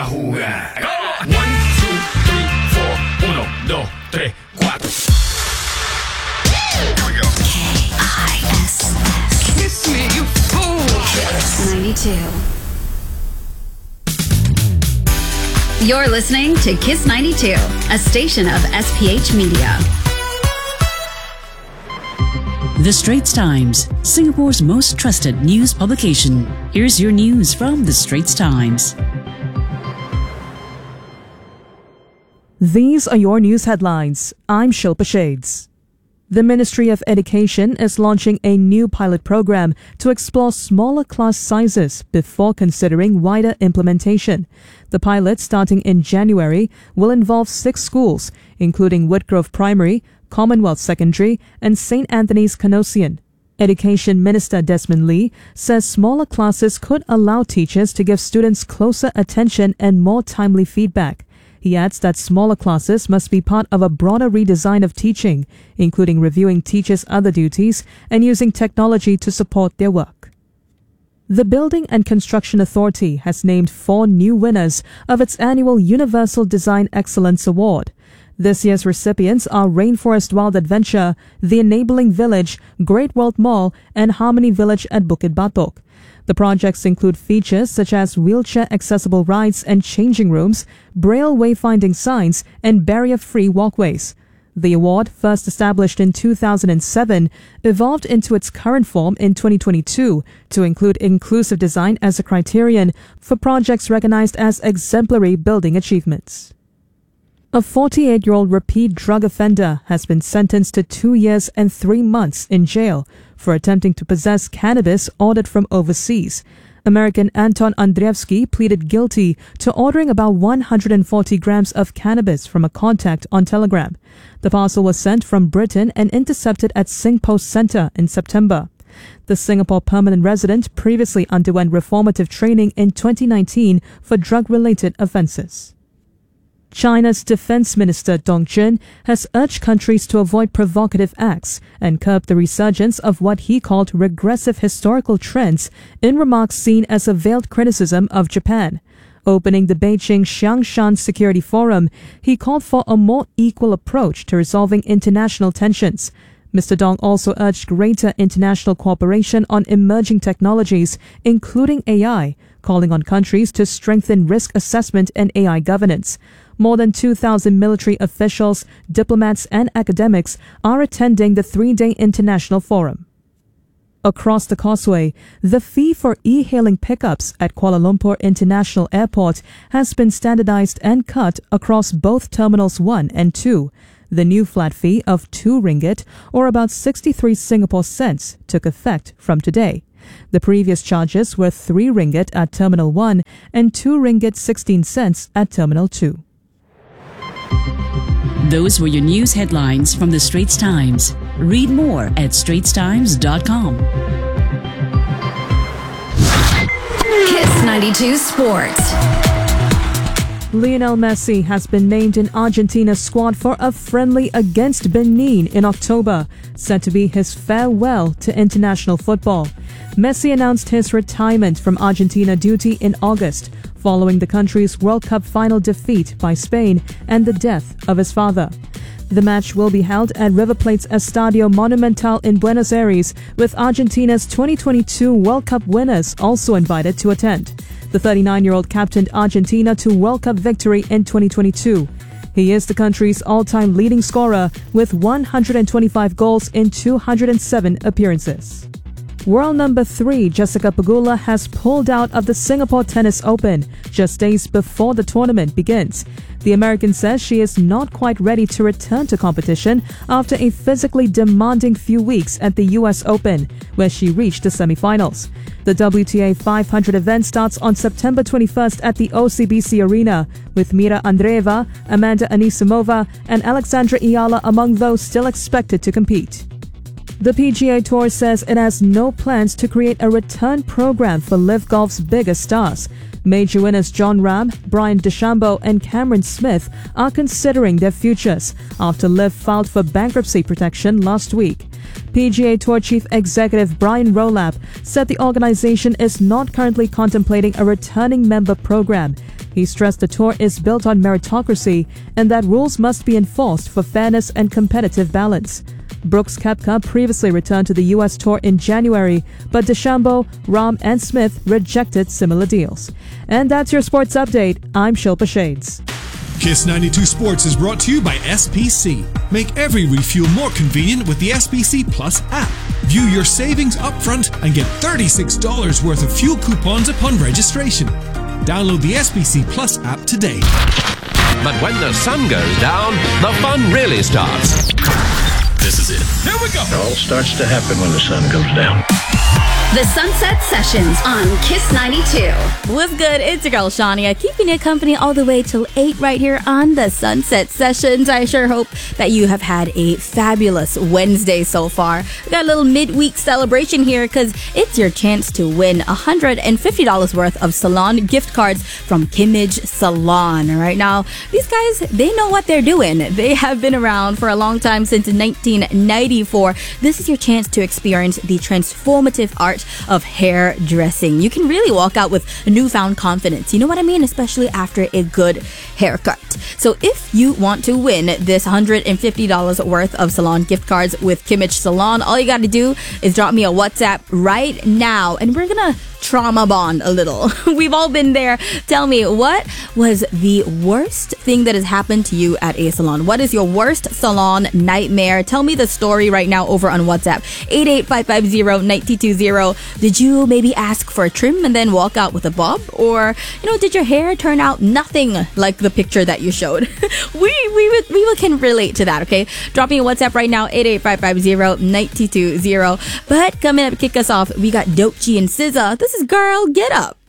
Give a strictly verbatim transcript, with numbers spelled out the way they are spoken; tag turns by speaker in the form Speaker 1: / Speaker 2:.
Speaker 1: jugar. One, two, three, four. Uno, dos, tres, cuatro. Here we go.
Speaker 2: K I S S.
Speaker 3: Kiss me, you fool.
Speaker 2: Kiss ninety-two. You're listening to Kiss ninety-two, a station of S P H Media.
Speaker 4: The Straits Times, Singapore's most trusted news publication. Here's your news from The Straits Times.
Speaker 5: These are your news headlines. I'm Shilpa Shades. The Ministry of Education is launching a new pilot program to explore smaller class sizes before considering wider implementation. The pilot, starting in January, will involve six schools, including Woodgrove Primary, Commonwealth Secondary, and Saint Anthony's Canossian. Education Minister Desmond Lee says smaller classes could allow teachers to give students closer attention and more timely feedback. He adds that smaller classes must be part of a broader redesign of teaching, including reviewing teachers' other duties and using technology to support their work. The Building and Construction Authority has named four new winners of its annual Universal Design Excellence Award. This year's recipients are Rainforest Wild Adventure, The Enabling Village, Great World Mall, and Harmony Village at Bukit Batok. The projects include features such as wheelchair-accessible rides and changing rooms, braille wayfinding signs, and barrier-free walkways. The award, first established in two thousand seven, evolved into its current form in twenty twenty-two to include inclusive design as a criterion for projects recognized as exemplary building achievements. A forty-eight-year-old repeat drug offender has been sentenced to two years and three months in jail for attempting to possess cannabis ordered from overseas. American Anton Andreevsky pleaded guilty to ordering about one hundred forty grams of cannabis from a contact on Telegram. The parcel was sent from Britain and intercepted at Singpost Centre in September. The Singapore permanent resident previously underwent reformative training in twenty nineteen for drug-related offences. China's Defense Minister Dong Jun has urged countries to avoid provocative acts and curb the resurgence of what he called regressive historical trends in remarks seen as a veiled criticism of Japan. Opening the Beijing Xiangshan Security Forum, he called for a more equal approach to resolving international tensions. Mister Dong also urged greater international cooperation on emerging technologies, including A I, calling on countries to strengthen risk assessment and A I governance. More than two thousand military officials, diplomats, and academics are attending the three-day international forum. Across the causeway, the fee for e-hailing pickups at Kuala Lumpur International Airport has been standardized and cut across both Terminals one and two. The new flat fee of two ringgit, or about sixty-three Singapore cents, took effect from today. The previous charges were three ringgit at Terminal one and two ringgit sixteen cents at Terminal two.
Speaker 4: Those were your news headlines from The Straits Times. Read more at straits times dot com.
Speaker 2: Kiss ninety-two Sports.
Speaker 5: Lionel Messi has been named in Argentina's squad for a friendly against Benin in October, said to be his farewell to international football. Messi announced his retirement from Argentina duty in August, following the country's World Cup final defeat by Spain and the death of his father. The match will be held at River Plate's Estadio Monumental in Buenos Aires, with Argentina's twenty twenty-two World Cup winners also invited to attend. The thirty-nine-year-old captained Argentina to World Cup victory in twenty twenty-two. He is the country's all-time leading scorer with one hundred twenty-five goals in two hundred seven appearances. World number three Jessica Pegula has pulled out of the Singapore Tennis Open just days before the tournament begins. The American says she is not quite ready to return to competition after a physically demanding few weeks at the U S Open, where she reached the semifinals. The W T A five hundred event starts on September twenty-first at the O C B C Arena, with Mira Andreeva, Amanda Anisimova, and Alexandra Iala among those still expected to compete. The P G A Tour says it has no plans to create a return program for Live Golf's biggest stars. Major winners Jon Rahm, Brian DeChambeau, and Cameron Smith are considering their futures after Liv filed for bankruptcy protection last week. P G A Tour Chief Executive Brian Rowlap said the organization is not currently contemplating a returning member program. He stressed the tour is built on meritocracy and that rules must be enforced for fairness and competitive balance. Brooks Koepka previously returned to the U S Tour in January, but DeChambeau, Rahm and Smith rejected similar deals. And that's your sports update. I'm Shilpa Shades.
Speaker 1: Kiss ninety-two Sports is brought to you by S P C. Make every refuel more convenient with the S P C Plus app. View your savings upfront and get thirty-six dollars worth of fuel coupons upon registration. Download the S P C Plus app today.
Speaker 3: But when the sun goes down, the fun really starts.
Speaker 1: This is it. Here we go.
Speaker 6: It all starts to happen when the sun goes down.
Speaker 2: The Sunset Sessions on Kiss ninety-two.
Speaker 7: What's good? It's your girl Shania, keeping you company all the way till eight right here on the Sunset Sessions. I sure hope that you have had a fabulous Wednesday so far. We got a little midweek celebration here because it's your chance to win one hundred fifty dollars worth of salon gift cards from Kimmage Salon. Right now, these guys, they know what they're doing. They have been around for a long time, since nineteen ninety-four. This is your chance to experience the transformative art of hairdressing. You can really walk out with newfound confidence. You know what I mean? Especially after a good haircut. So if you want to win this one hundred fifty dollars worth of salon gift cards with Kimmage Salon, all you got to do is drop me a WhatsApp right now and we're gonna trauma bond a little. We've all been there. Tell me, what was the worst thing that has happened to you at a salon? What is your worst salon nightmare? Tell me the story right now over on WhatsApp. eight eight five five zero nine two zero. Did you maybe ask for a trim and then walk out with a bob? Or, you know, did your hair turn out nothing like the picture that you showed? we we we can relate to that, okay? Drop me a WhatsApp right now, eight eight five five zero nine two zero. But coming up, kick us off, we got Doechii and S Z A. This is Girl, Get Up.